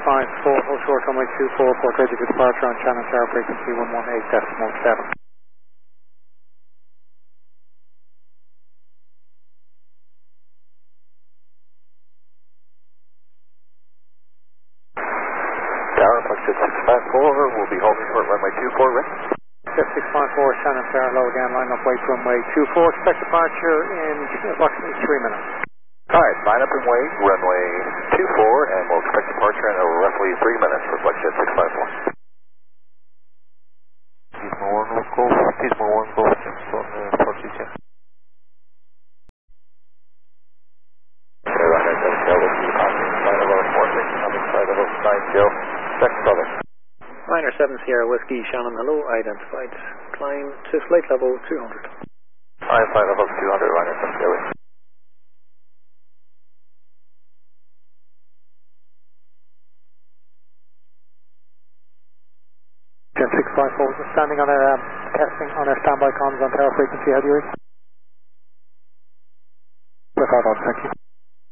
hold short runway 24, port ready for departure on Shannon Tower, frequency 118.7. Tower, Flight 654, we'll be holding short runway 24, ready? 654, Shannon Tower, low again, line up, wait runway 24, expect departure in approximately 3 minutes. Alright, line up and wait, runway 24, and we'll expect departure in roughly 3 minutes for Flight 654. Gizmo 1 will go, Gizmo 1 go, position. Runner 7 Joe, this is Congress, flight level 46, coming flight level 9 Joe, check Southern. Liner 7 Sierra Whiskey, Shannon, hello, identified, climb to flight level 200. Alright, flight level 200, Liner 7 Joe. Jet 654, standing on our testing on our standby comms on tower frequency, how do you read? We're 5 on, thank you.